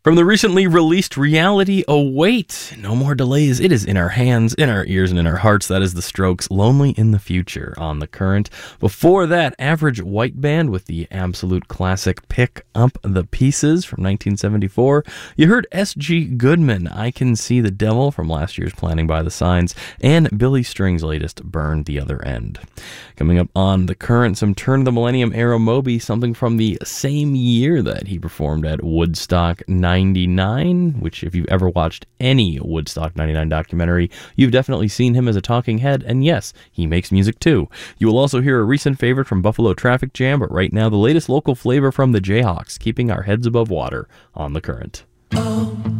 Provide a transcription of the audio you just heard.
From the recently released Reality Await, no more delays. It is in our hands, in our ears, and in our hearts. That is The Strokes' Lonely in the Future on The Current. Before that, Average White Band with the absolute classic Pick Up the Pieces from 1974. You heard S.G. Goodman, I Can See the Devil from last year's Planning by the Signs, and Billy String's latest Burn the Other End. Coming up on The Current, some Turn of the Millennium era Moby, something from the same year that he performed at Woodstock 99, which if you've ever watched any Woodstock 99 documentary, you've definitely seen him as a talking head, and yes, he makes music too. You will also hear a recent favorite from Buffalo Traffic Jam, but right now the latest local flavor from the Jayhawks, keeping our heads above water on The Current.